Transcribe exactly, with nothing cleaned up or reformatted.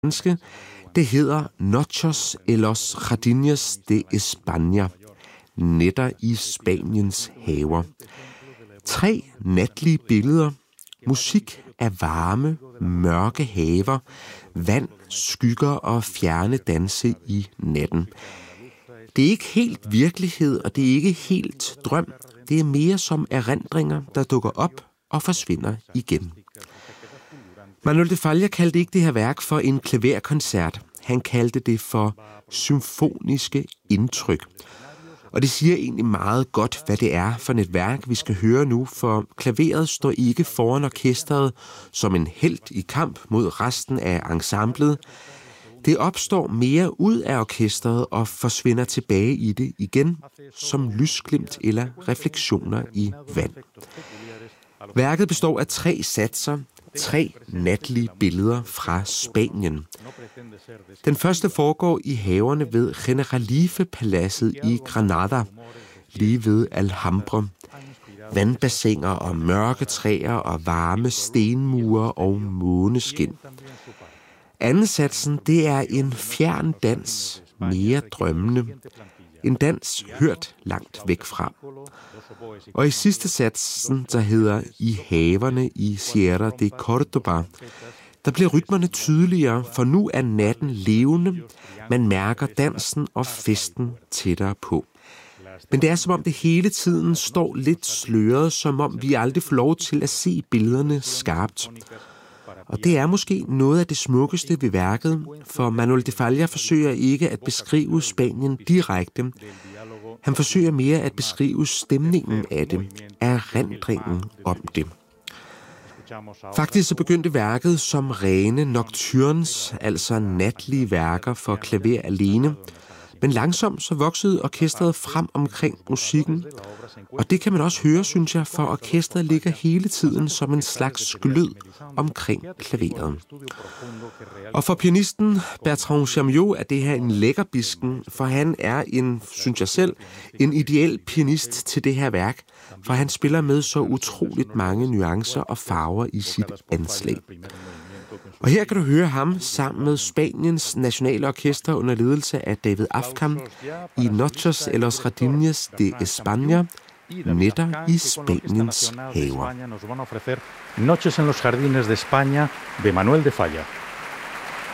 danske. Det hedder Noches en los Jardines de España. Nætter i Spaniens haver. Tre natlige billeder. Musik af varme, mørke haver, vand, skygger og fjerne danse i natten. Det er ikke helt virkelighed, og det er ikke helt drøm. Det er mere som erindringer, der dukker op og forsvinder igen. Manuel de Falla kaldte ikke det her værk for en klaverkoncert. Han kaldte det for symfoniske indtryk. Og det siger egentlig meget godt, hvad det er for et værk, vi skal høre nu, for klaveret står ikke foran orkestret som en helt i kamp mod resten af ensemblet. Det opstår mere ud af orkestret og forsvinder tilbage i det igen, som lysglimt eller refleksioner i vand. Værket består af tre satser, tre natlige billeder fra Spanien. Den første foregår i haverne ved Generalife-paladset i Granada, lige ved Alhambra. Vandbassiner og mørke træer og varme stenmure og måneskin. Anden satsen, det er en fjern dans, mere drømmende. En dans hørt langt væk fra. Og i sidste satsen, der hedder I haverne i Sierra de Córdoba, der bliver rytmerne tydeligere, for nu er natten levende. Man mærker dansen og festen tættere på. Men det er som om det hele tiden står lidt sløret, som om vi aldrig får lov til at se billederne skarpt. Og det er måske noget af det smukkeste ved værket, for Manuel de Falla forsøger ikke at beskrive Spanien direkte. Han forsøger mere at beskrive stemningen af det, erindringen om det. Faktisk så begyndte værket som rene nocturnes, altså natlige værker for klaver alene. Men langsomt så voksede orkestret frem omkring musikken, og det kan man også høre, synes jeg, for orkestret ligger hele tiden som en slags glød omkring klaveret. Og for pianisten Bertrand Chameau er det her en lækkerbisken, for han er en, synes jeg selv, en ideel pianist til det her værk, for han spiller med så utroligt mange nuancer og farver i sit anslag. Og her kan du høre ham sammen med Spaniens nationale orkester under ledelse af David Afkam i Noches en los Jardines de España, nætter i Spaniens haver. Noches en los Jardines de España de Manuel de Falla.